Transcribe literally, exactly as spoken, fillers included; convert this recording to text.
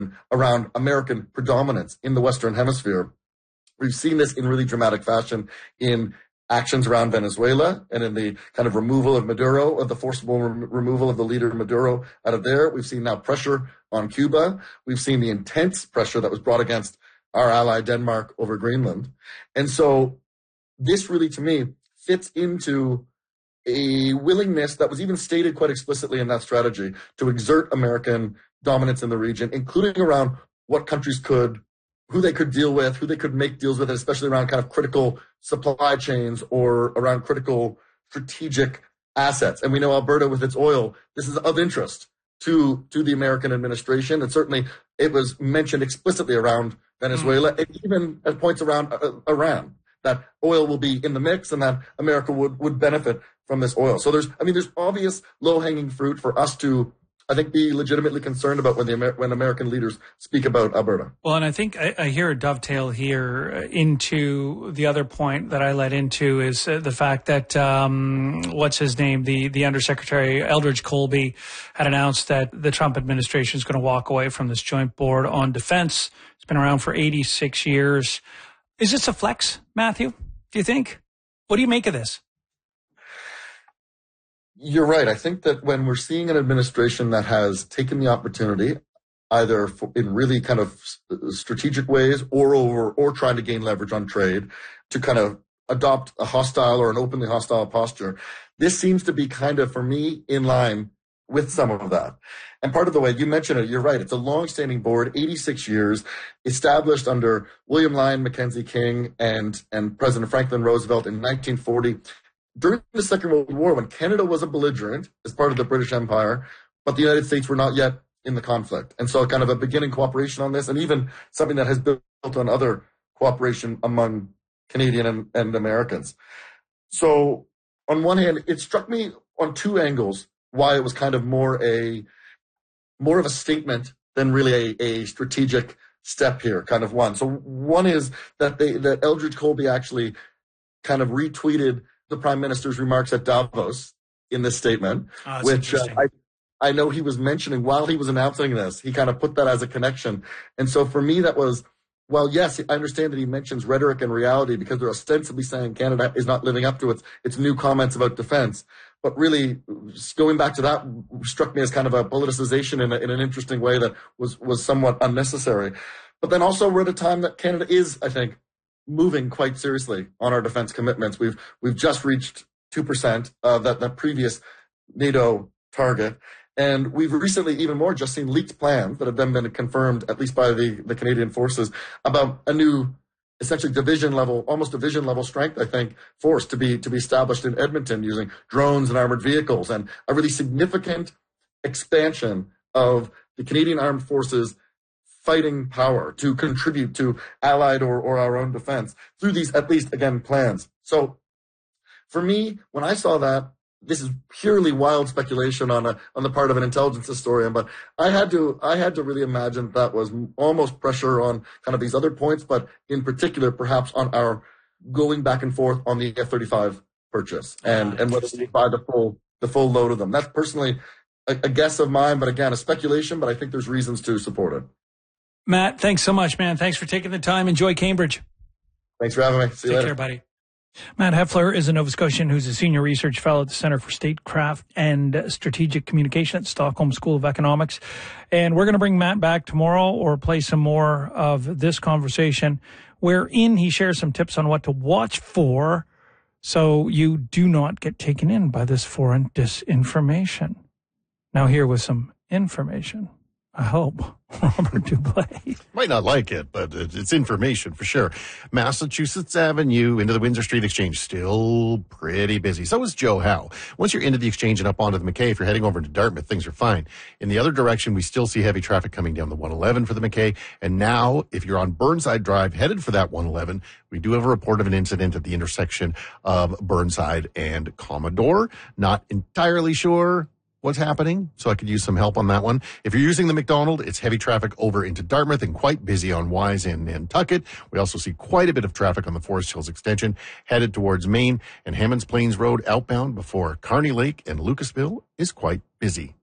around American predominance in the Western Hemisphere. We've seen this in really dramatic fashion in actions around Venezuela and in the kind of removal of Maduro, or the forcible re- removal of the leader Maduro out of there. We've seen now pressure on Cuba. We've seen the intense pressure that was brought against our ally Denmark over Greenland. And so this really, to me, fits into a willingness that was even stated quite explicitly in that strategy to exert American dominance in the region, including around what countries could, who they could deal with, who they could make deals with, especially around kind of critical supply chains or around critical strategic assets. And we know Alberta with its oil, this is of interest to, to the American administration. And certainly it was mentioned explicitly around Venezuela, mm. and even at points around uh, Iran, that oil will be in the mix and that America would, would benefit from this oil. So there's, I mean, there's obvious low-hanging fruit for us to, I think, be legitimately concerned about when the Amer- when American leaders speak about Alberta. Well, and I think I, I hear a dovetail here into the other point that I led into is uh, the fact that, um, what's his name, the, the Undersecretary Eldridge Colby had announced that the Trump administration is going to walk away from this joint board on defense. It's been around for eighty-six years. Is this a flex, Matthew, do you think? What do you make of this? You're right. I think that when we're seeing an administration that has taken the opportunity, either for, in really kind of strategic ways or over or trying to gain leverage on trade, to kind of adopt a hostile or an openly hostile posture, this seems to be kind of, for me, in line with some of that. And part of the way you mentioned it, you're right. It's a long-standing board, eighty-six years, established under William Lyon Mackenzie King and, and President Franklin Roosevelt in nineteen forty. During the Second World War, when Canada was a belligerent as part of the British Empire, but the United States were not yet in the conflict. And so kind of a beginning cooperation on this, and even something that has built on other cooperation among Canadian and, and Americans. So on one hand, it struck me on two angles why it was kind of more a more of a statement than really a, a strategic step here, kind of one. So one is that they that Eldridge Colby actually kind of retweeted the Prime Minister's remarks at Davos in this statement, oh, which uh, I, I know he was mentioning while he was announcing this. He kind of put that as a connection. And so for me, that was, well, yes, I understand that he mentions rhetoric and reality because they're ostensibly saying Canada is not living up to its, its new comments about defense. But really, going back to that struck me as kind of a politicization in, a, in an interesting way that was, was somewhat unnecessary. But then also we're at a time that Canada is, I think, moving quite seriously on our defense commitments. We've we've just reached two percent of that, that previous NATO target. And we've recently even more just seen leaked plans that have then been confirmed, at least by the, the Canadian forces, about a new, essentially division level, almost division level strength, I think, force to be to be established in Edmonton using drones and armored vehicles, and a really significant expansion of the Canadian Armed Forces fighting power to contribute to allied or, or our own defense through these, at least, again, plans. So for me, when I saw that, this is purely wild speculation on a, on the part of an intelligence historian, but I had to, I had to really imagine that, that was almost pressure on kind of these other points, but in particular, perhaps on our going back and forth on the F thirty-five purchase and, and whether we buy the full, the full load of them. That's personally a, a guess of mine, but again, a speculation, but I think there's reasons to support it. Matt, thanks so much, man. Thanks for taking the time. Enjoy Cambridge. Thanks for having me. See you later. Take care, buddy. Matt Heffler is a Nova Scotian who's a senior research fellow at the Centre for Statecraft and Strategic Communication at Stockholm School of Economics. And we're going to bring Matt back tomorrow or play some more of this conversation wherein he shares some tips on what to watch for so you do not get taken in by this foreign disinformation. Now here with some information. I hope. Robert Dublé. Might not like it, but it's information for sure. Massachusetts Avenue into the Windsor Street Exchange, still pretty busy. So is Joe Howe. Once you're into the Exchange and up onto the McKay, if you're heading over to Dartmouth, things are fine. In the other direction, we still see heavy traffic coming down the one eleven for the McKay. And now, if you're on Burnside Drive, headed for that one eleven, we do have a report of an incident at the intersection of Burnside and Commodore. Not entirely sure what's happening, so I could use some help on that one. If you're using the McDonald, it's heavy traffic over into Dartmouth and quite busy on Wise and Nantucket. We also see quite a bit of traffic on the Forest Hills Extension headed towards Maine, and Hammonds Plains Road outbound before Kearney Lake and Lucasville is quite busy.